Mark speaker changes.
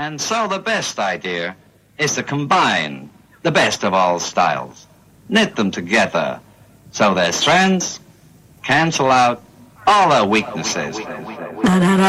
Speaker 1: And so the best idea is to combine the best of all styles. Knit them together so their strengths cancel out all their weaknesses.